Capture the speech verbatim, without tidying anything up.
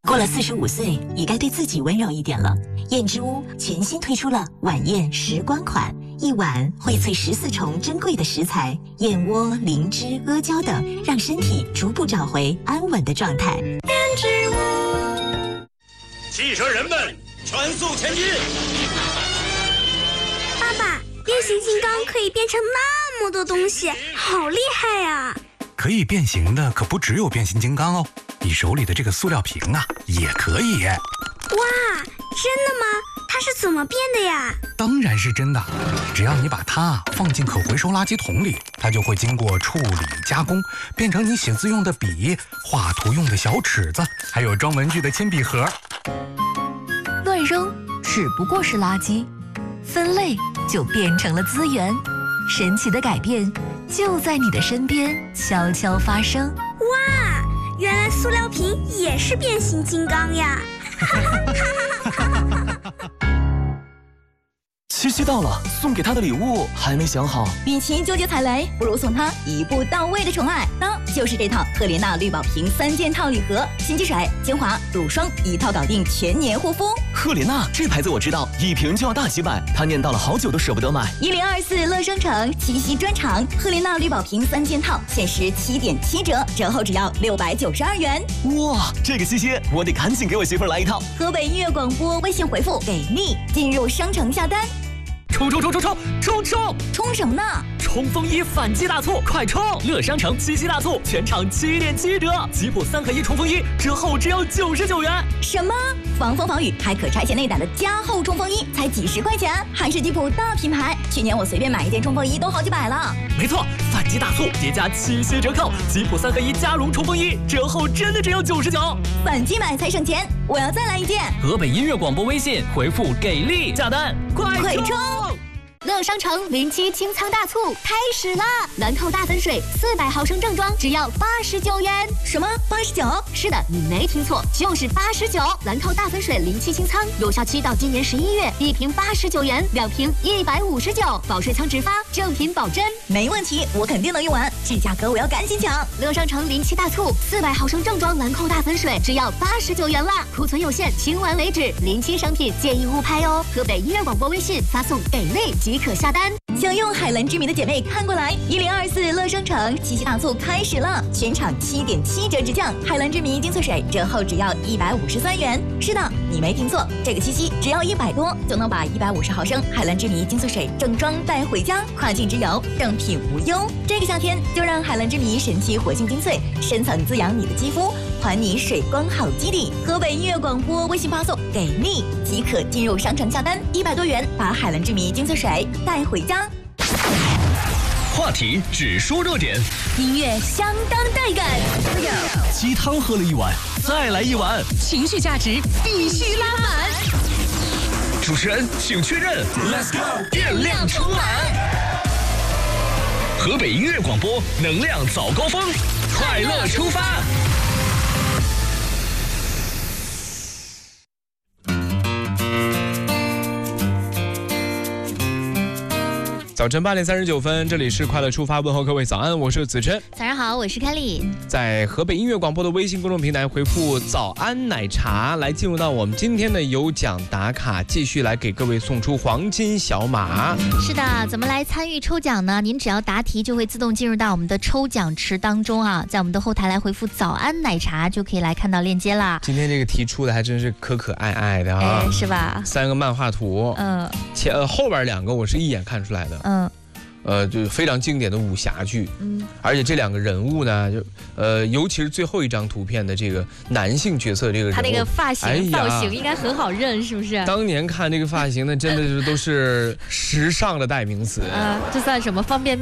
过了四十五岁，也该对自己温柔一点了。燕之屋全新推出了晚宴时光款，一碗荟萃十四重珍贵的食材，燕窝、灵芝、阿胶等，让身体逐步找回安稳的状态。燕之屋， 汽车人们全速前进！ 爸爸，变形金刚可以变成那么多东西，好厉害呀！ 可以变形的可不只有变形金刚哦，你手里的这个塑料瓶啊，也可以。 哇，真的吗？它是怎么变的呀？ 当然是真的，只要你把它放进可回收垃圾桶里，它就会经过处理加工，变成你写字用的笔、画图用的小尺子，还有装文具的铅笔盒。 乱扔只不过是垃圾，分类就变成了资源。神奇的改变就在你的身边悄悄发生。 哇，原来塑料瓶也是变形金刚呀！ 七夕到了，送给他的礼物还没想好。 与其纠结踩雷，不如送他一步到位的宠爱。那就是这套赫莲娜绿宝瓶三件套礼盒，新机水、精华、乳霜一套搞定全年护肤。 赫莲娜这牌子我知道，一瓶就要大几百，他念叨了好久都舍不得买。 一零二四乐商城七夕专场，赫莲娜绿宝瓶三件套限时七点七折，折后只要六百九十二元。 哇，这个七夕我得赶紧给我媳妇儿来一套。 河北音乐广播微信回复给力进入商城下单。 冲冲冲冲冲冲冲！ 冲什么呢？ 冲锋衣反季大促，快冲！乐商城七夕大促，全场七点七折，吉普三合一冲锋衣折后只要九十九元。 什么？防风防雨还可拆卸内胆的加厚冲锋衣才几十块钱，还是吉普大品牌。去年我随便买一件冲锋衣都好几百了。 没错，反季大促叠加七夕折扣，吉普三合一加绒冲锋衣折后真的只要九十九。 反季买才省钱，我要再来一件。 河北音乐广播微信回复给力下单，快快冲！ 乐商城零七清仓大促开始啦！兰蔻大粉水四百毫升正装只要八十九元。 什么？八十九？ 是的，你没听错，就是八十九。兰蔻大粉水零七清仓有效期到今年十一月，一瓶八十九元，两瓶一百五十九，保水仓直发，正品保真， 没问题，我肯定能用完。这价格我要赶紧抢！ 乐商城零七大促四百毫升正装兰蔻大粉水只要八十九元啦，库存有限，清完为止。零七商品建议勿拍哦。河北音乐广播微信发送给力即可下单。 想用海蓝之谜的姐妹看过来，一零二四乐商城七夕大促开始了，全场七点七折直降，海蓝之谜精粹水折后只要一百五十三元。是的，你没听错，这个七夕只要一百多就能把一百五十毫升海蓝之谜精粹水正装带回家，跨境之游正品无忧。这个夏天就让海蓝之谜神奇活性精粹深层滋养你的肌肤，还你水光好基底。河北音乐广播微信发送给力即可进入商城下单，一百多元把海蓝之谜精粹水带回家。 话题只说热点， 音乐相当带感， 鸡汤喝了一碗，再来一碗， 情绪价值必须拉满。 主持人请确认 ，Let's go， 电量充满。河北音乐广播能量早高峰，快乐出发。 早晨八点三十九分，这里是快乐出发，问候各位早安，我是子琛。 早上好，我是凯丽。 在河北音乐广播的微信公众平台回复早安奶茶，来进入到我们今天的有奖打卡，继续来给各位送出黄金小马。 是的，怎么来参与抽奖呢？您只要答题就会自动进入到我们的抽奖池当中啊，在我们的后台来回复早安奶茶就可以来看到链接啦。 今天这个题出的还真是可可爱爱的啊， 哎，是吧？ 三个漫画图， 嗯， 前呃后边两个我是一眼看出来的。 嗯， 呃，就是非常经典的武侠剧， 嗯， 而且这两个人物呢，就呃，尤其是最后一张图片的这个男性角色，这个人物他那个发型、 哎、 造型应该很好认，是不是？ 当年看这个发型呢，真的是都是时尚的代名词。 呃，这算什么方便面？